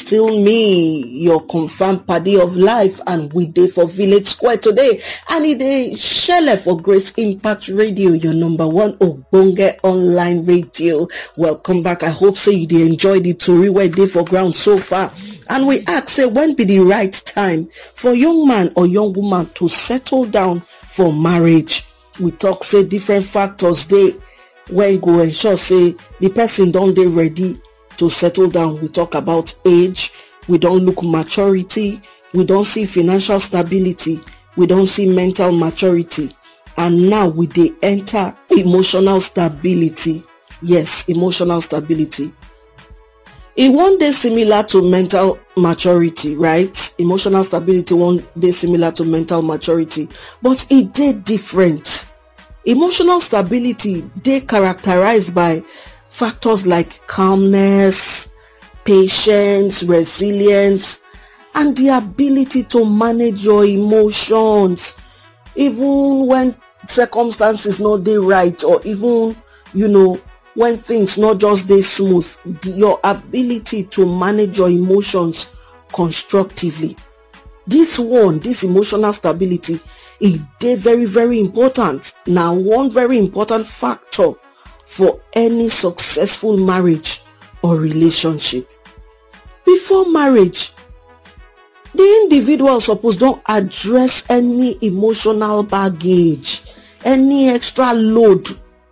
still me, your confirmed party of life, and we dey for Village Square today. And it is Shele for Grace Impact Radio, your number one Ogbonge online radio. Welcome back. I hope so you dey enjoy the Tori wey dey for ground so far. And we ask, say, when be the right time for young man or young woman to settle down for marriage? We talk, say, different factors dey where you go ensure, say, the person don't dey ready to settle down. We talk about age, we don't look maturity, we don't see financial stability, we don't see mental maturity, and now we dey enter emotional stability. Yes, emotional stability. It won't dey similar to mental maturity, right? Emotional stability won't dey similar to mental maturity, but it dey different. Emotional stability dey characterized by factors like calmness, patience, resilience, and the ability to manage your emotions, even when circumstances not dey right, or even, when things not just dey smooth. Your ability to manage your emotions constructively. This emotional stability, it dey very, very important. Now, one very important factor for any successful marriage or relationship. Before marriage, the individual suppose don't address any emotional baggage, any extra load.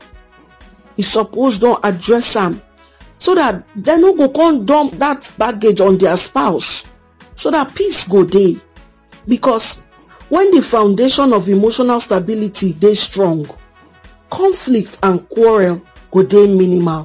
He suppose don't address them, so that they no go come dump that baggage on their spouse, so that peace go dey. Because when the foundation of emotional stability dey strong, conflict and quarrel go dey minimal.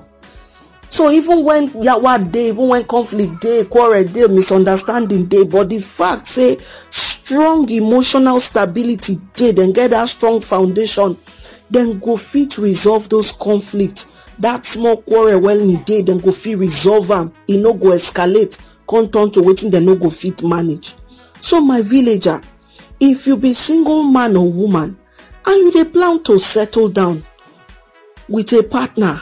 So even when yawa dey, even when conflict dey, quarrel dey, misunderstanding dey, but the fact say strong emotional stability dey, then get that strong foundation, then go fit resolve those conflicts. That small quarrel when e dey, then go fit resolve am. E no go escalate, come turn to wetin dem no go fit manage. So my villager, if you be single man or woman and you dey plan to settle down with a partner,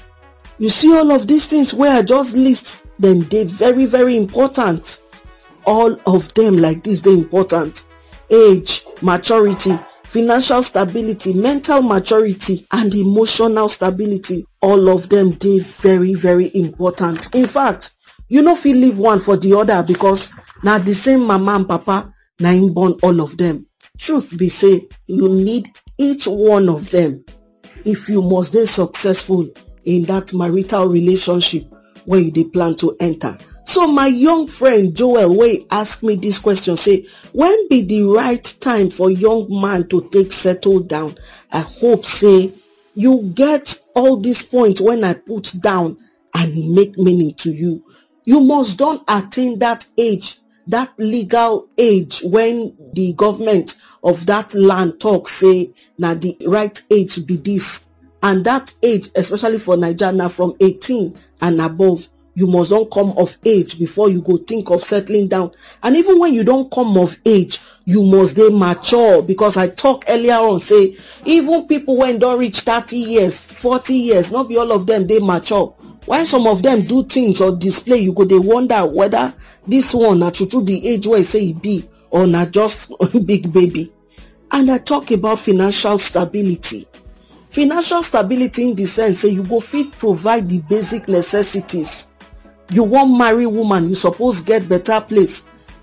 you see all of these things where I just list, then they very, very important. All of them like this, they important. Age, maturity, financial stability, mental maturity, and emotional stability. All of them, they very, very important. In fact, you no fit leave one for the other, because now the same mama and papa na im born all of them. Truth be say, you need each one of them if you must be successful in that marital relationship where you dey plan to enter. So my young friend Joel wey ask me this question, say, when be the right time for young man to take settle down? I hope say you get all these points when I put down and it make meaning to you. You must don't attain that age, that legal age when the government of that land talk say now the right age be this. And that age, especially for Nigeria, now from 18 and above, you must don't come of age before you go think of settling down. And even when you don't come of age, you must dey mature, because I talk earlier on, say, even people when don't reach 30 years, 40 years, not be all of them, they mature. Why some of them do things or display, you go, they wonder whether this one na true the age where I say it be, or not just big baby. And I talk about financial stability. Financial stability in the sense, say, you go fit provide the basic necessities. You want marry woman, you suppose get better place